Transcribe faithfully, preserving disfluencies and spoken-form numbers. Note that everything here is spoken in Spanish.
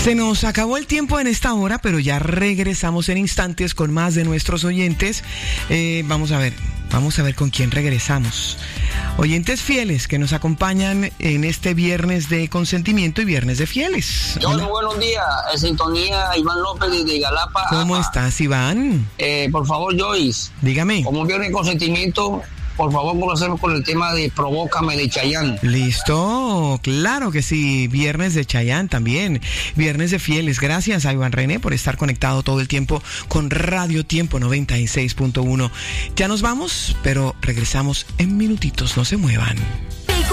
Se nos acabó el tiempo en esta hora, pero ya regresamos en instantes con más de nuestros oyentes. Eh, vamos a ver, vamos a ver con quién regresamos. Oyentes fieles que nos acompañan en este viernes de consentimiento y viernes de fieles. Hola, buenos días. En sintonía, Iván López de Galapa. ¿Cómo Apa. estás, Iván? Eh, por favor, Joyce. Dígame. Como viernes de consentimiento, por favor, comencemos con el tema de Provócame de Chayanne. Listo, claro que sí. Viernes de Chayanne también. Viernes de fieles. Gracias a Iván René por estar conectado todo el tiempo con Radio Tiempo noventa y seis punto uno. Ya nos vamos, pero regresamos en minutitos. No se muevan.